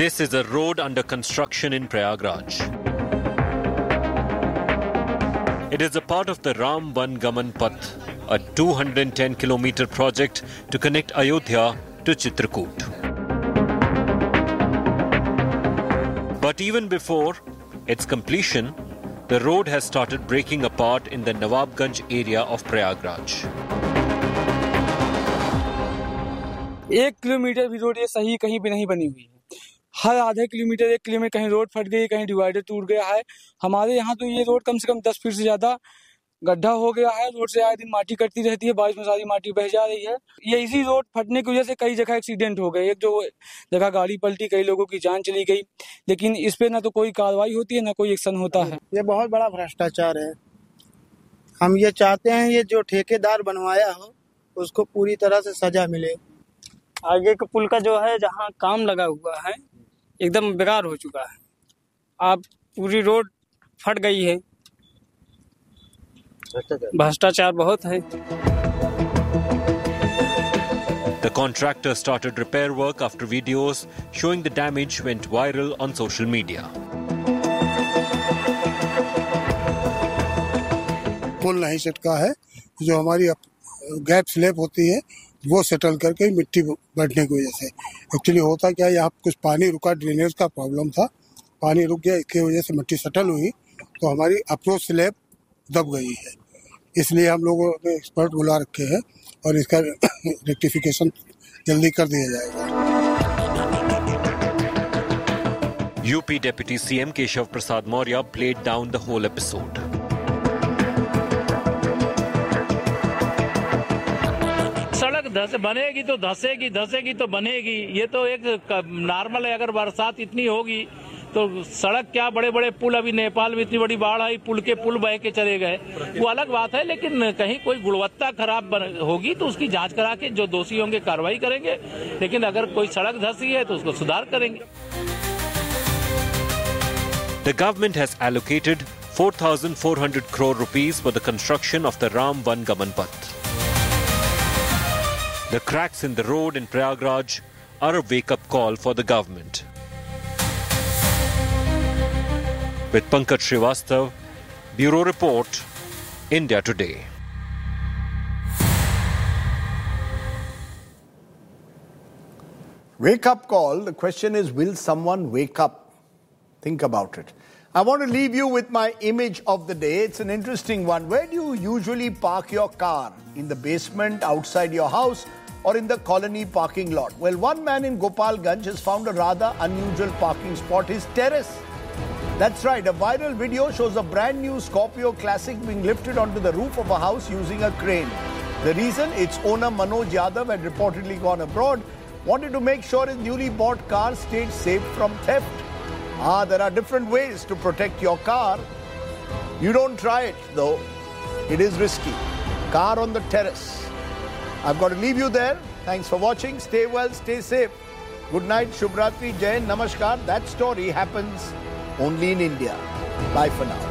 This is a road under construction in Prayagraj. It is a part of the Ram Van Gaman Path, a 210-kilometer project to connect Ayodhya to Chitrakoot. But even before its completion, the road has started breaking apart in the Nawabganj area of Prayagraj. 1 kilometre भी road ये सही कहीं भी नहीं बनी हुई है। हर आधे किलोमीटर 1 किलोमीटर कहीं रोड फट गई, कहीं डिवाइडर टूट गया है। हमारे यहाँ तो ये रोड कम से कम 10 फीट से ज्यादा गड्ढा हो गया है। रोड से आए दिन माटी कटती रहती है, बारिश में सारी माटी बह जा रही है। ये इसी रोड फटने की वजह से कई जगह एक्सीडेंट हो गए। एक जो जगह गाड़ी पलटी, कई लोगों की जान चली गई, लेकिन इस पे ना तो कोई कार्रवाई होती है, ना कोई एक्शन होता है। ये बहुत बड़ा भ्रष्टाचार है। हम ये चाहते हैं ये जो ठेकेदार बनवाया हो उसको पूरी तरह से सजा मिले। आगे के पुल का जो है जहाँ काम लगा हुआ है एकदम बेकार हो चुका है। अब पूरी रोड फट गई है। भ्रष्टाचार बहुत है। The contractor started repair work after videos showing the damage went viral on social media. पुल नहीं सटका है, जो हमारी गैप स्लैब होती है वो सेटल करके मिट्टी बढ़ने की वजह से। एक्चुअली होता क्या है, यहाँ कुछ पानी रुका, ड्रेनेज का प्रॉब्लम था, पानी रुक गया, इसकी वजह से मिट्टी सेटल हुई तो हमारी अप्रोच स्लैब दब गई है। इसलिए हम लोगों ने एक्सपर्ट बुला रखे हैं और इसका रेक्टिफिकेशन जल्दी कर दिया जाएगा। UP Deputy CM Keshav Prasad Maurya played down the whole episode. सड़क बनेगी तो धसेगी, धसेगी तो बनेगी। ये तो एक नॉर्मल है। अगर बरसात इतनी होगी तो सड़क क्या, बड़े बड़े पुल, अभी नेपाल में इतनी बड़ी बाढ़ आई, पुल के पुल बह के चले गए, वो अलग बात है। लेकिन कहीं कोई गुणवत्ता खराब होगी तो उसकी जांच करा के जो दोषी होंगे कार्रवाई करेंगे। लेकिन अगर कोई सड़क धसी है तो उसको सुधार करेंगे। The government has allocated 4,400 crore rupees for the construction of the Ram Van Gaman Path. The cracks in the road in Prayagraj are a wake-up call for the government. With Pankaj Srivastav, Bureau Report, India Today. Wake-up call. The question is, will someone wake up? Think about it. I want to leave you with my image of the day. It's an interesting one. Where do you usually park your car? In the basement, outside your house, or in the colony parking lot? Well, one man in Gopalganj has found a rather unusual parking spot, his terrace. That's right, a viral video shows a brand new Scorpio Classic being lifted onto the roof of a house using a crane. The reason? Its owner Manoj Yadav had reportedly gone abroad, wanted to make sure his newly bought car stayed safe from theft. There are different ways to protect your car. You don't try it though. It is risky. Car on the terrace. I've got to leave you there. Thanks for watching. Stay well, stay safe. Good night, Shubhratri, Jai, Namaskar. That story happens only in India. Bye for now.